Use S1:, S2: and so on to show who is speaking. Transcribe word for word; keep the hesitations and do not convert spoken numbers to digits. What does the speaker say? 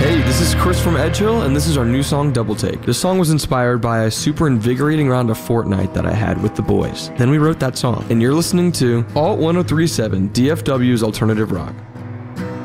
S1: Hey, this is Chris from Edgehill, and this is our new song, Double Take. This song was inspired by a super invigorating round of Fortnite that I had with the boys. Then we wrote that song, and you're listening to Alt ten thirty-seven, D F W's Alternative Rock.